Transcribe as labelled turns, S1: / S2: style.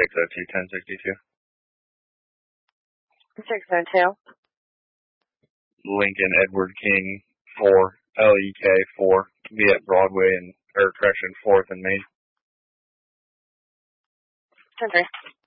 S1: 602-1062.
S2: 602.
S1: Lincoln Edward King 4, LEK 4, be at Broadway and, 4th and Main.
S2: 10-3.